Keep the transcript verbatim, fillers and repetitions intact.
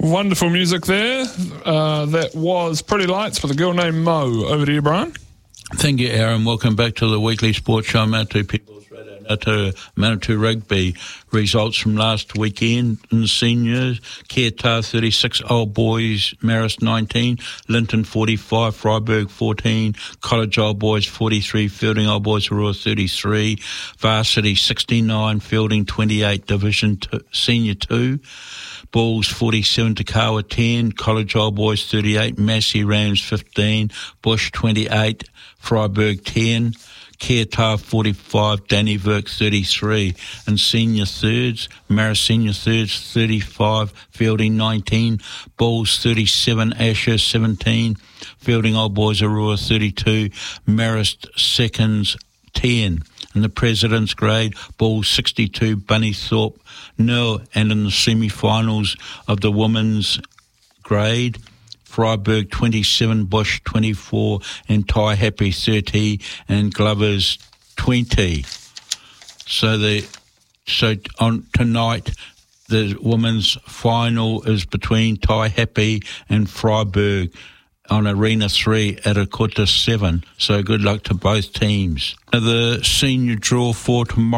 Wonderful music there. Uh, that was Pretty Lights with a girl named Mo. Over to you, Brian. Thank you, Aaron. Welcome back to the weekly sports show, Manatee People's Radio. Now to Manatee Rugby. Results from last weekend in seniors. Keatar thirty-six, Old Boys, Marist nineteen, Linton forty-five, Freiburg fourteen, College Old Boys forty-three, Fielding Old Boys Aurora thirty-three, Varsity sixty-nine, Fielding twenty-eight, Division two, Senior two, Bulls forty-seven, Takawa ten, College Old Boys thirty-eight, Massey Rams fifteen, Bush twenty-eight, Freiburg ten, Keatar forty-five, Dannyverk thirty-three, and senior thirds, Marist senior thirds thirty-five, Fielding nineteen, Bulls thirty-seven, Asher seventeen, Fielding Old Boys Aurora thirty-two, Marist seconds ten. In the President's grade, Bulls sixty-two, Bunnythorpe nil, and in the semi-finals of the women's grade, Freiburg twenty-seven, Bush twenty-four, and Tai Happy thirty, and Glovers twenty. So the so on tonight, the women's final is between Tai Happy and Freiburg on Arena three at a quarter seven. So good luck to both teams. The senior draw for tomorrow.